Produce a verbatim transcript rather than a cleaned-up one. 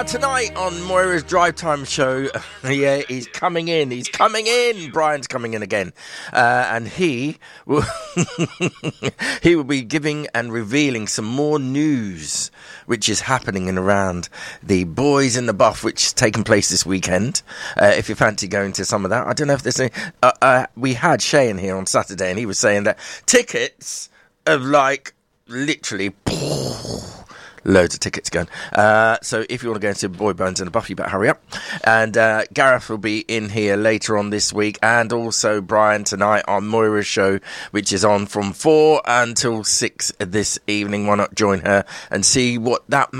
tonight on Moira's Drive Time show, yeah, he's coming in. He's coming in. Brian's coming in again, uh, and he will he will be giving and revealing some more news, which is happening in around the Boys in the Buff, which is taking place this weekend. Uh, if you fancy going to some of that, I don't know if there's any. Uh, uh, we had Shay in here on Saturday, and he was saying that tickets of like literally. Loads of tickets going. Uh, so if you want to go into Boy Bones and the Buff, you better hurry up. And uh, Gareth will be in here later on this week. And also Brian tonight on Moira's show, which is on from four until six this evening. Why not join her and see what that